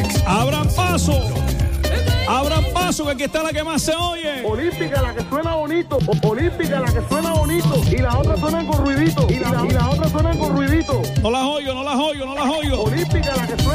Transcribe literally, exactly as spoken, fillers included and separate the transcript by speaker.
Speaker 1: Abran paso. Abran paso, que aquí está la que más se oye.
Speaker 2: Olímpica, la que suena bonito. O- Olímpica, la que suena bonito. Y la otra suena con ruidito. Y la, y la otra suena con ruidito.
Speaker 1: No las oigo, no las oigo, no las oigo.
Speaker 2: Olímpica, la que suena